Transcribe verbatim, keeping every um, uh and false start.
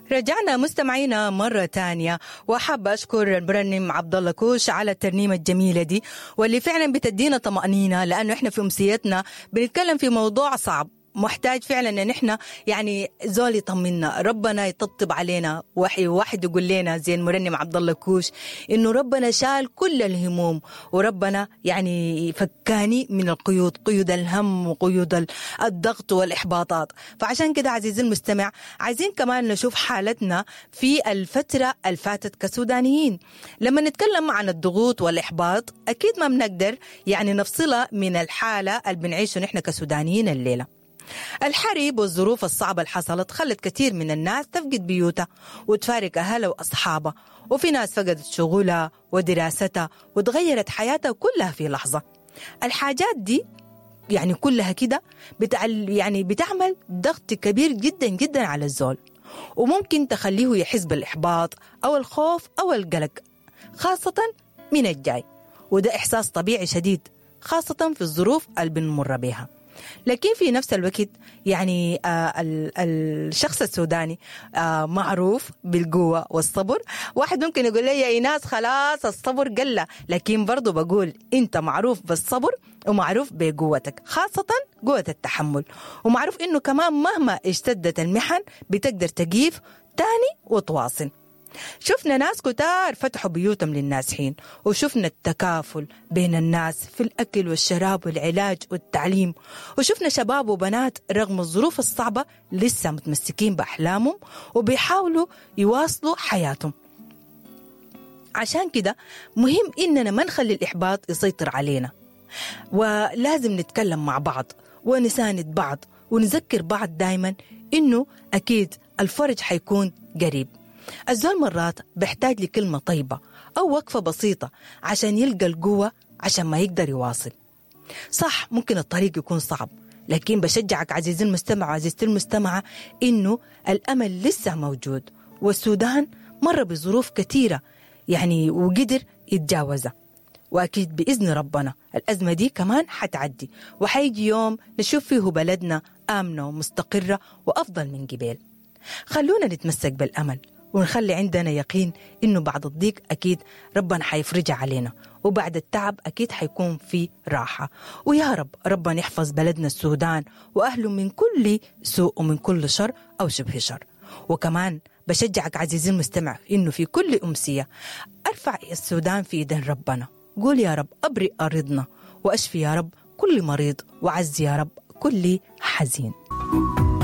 رجعنا مستمعينا مرة تانية، وأحب أشكر المرنم عبد الله كوش على الترنيمة الجميلة دي واللي فعلا بتدينا طمأنينة، لأنه إحنا في أمسيتنا بنتكلم في موضوع صعب محتاج فعلا ان احنا يعني زول يطمنا، ربنا يطبطب علينا. وحي واحد يقول لنا زي المرنم عبد الله كوش انه ربنا شال كل الهموم، وربنا يعني فكاني من القيود، قيود الهم وقيود الضغط والاحباطات. فعشان كده عزيزي المستمع عايزين كمان نشوف حالتنا في الفترة الفاتت كسودانيين. لما نتكلم عن الضغوط والاحباط اكيد ما بنقدر يعني نفصلها من الحالة اللي بنعيشه نحن كسودانيين الليلة. الحرب والظروف الصعبة اللي حصلت خلت كثير من الناس تفقد بيوتها وتفارق أهلها وأصحابها، وفي ناس فقدت شغلها ودراستها وتغيرت حياتها كلها في لحظة. الحاجات دي يعني كلها كده بتعل يعني بتعمل ضغط كبير جدا جدا على الزول، وممكن تخليه يحس بالإحباط أو الخوف أو القلق، خاصة من الجاي. وده إحساس طبيعي شديد خاصة في الظروف اللي بنمر بها. لكن في نفس الوقت يعني آه الشخص السوداني آه معروف بالقوة والصبر. واحد ممكن يقول لي يا إيناس خلاص الصبر قل، لكن برضو بقول أنت معروف بالصبر ومعروف بقوتك، خاصة قوة التحمل، ومعروف إنه كمان مهما اشتدت المحن بتقدر تقيف تاني وتواصل. شفنا ناس كتار فتحوا بيوتهم للنازحين، وشفنا التكافل بين الناس في الأكل والشراب والعلاج والتعليم، وشفنا شباب وبنات رغم الظروف الصعبة لسه متمسكين بأحلامهم وبيحاولوا يواصلوا حياتهم. عشان كده مهم إننا ما نخلي الإحباط يسيطر علينا، ولازم نتكلم مع بعض ونساند بعض ونذكر بعض دايما إنه أكيد الفرج حيكون قريب. الزول مرات بيحتاج لكلمة طيبة أو وقفة بسيطة عشان يلقى القوة عشان ما يقدر يواصل. صح ممكن الطريق يكون صعب، لكن بشجعك عزيزي المستمع وعزيزتي المستمعة إنه الأمل لسه موجود، والسودان مر بظروف كثيرة يعني وقدر يتجاوزها، وأكيد بإذن ربنا الأزمة دي كمان حتعدي، وحيجي يوم نشوف فيه بلدنا آمنة ومستقرة وأفضل من قبل. خلونا نتمسك بالأمل ونخلي عندنا يقين إنه بعد الضيق أكيد ربنا حيفرجها علينا، وبعد التعب أكيد حيكون في راحة. ويا رب ربنا يحفظ بلدنا السودان وأهله من كل سوء ومن كل شر أو شبه شر. وكمان بشجعك عزيزي المستمع إنه في كل أمسية أرفع السودان في إيدين ربنا، قول يا رب أبرئ أرضنا، وأشفي يا رب كل مريض، وعز يا رب كل حزين.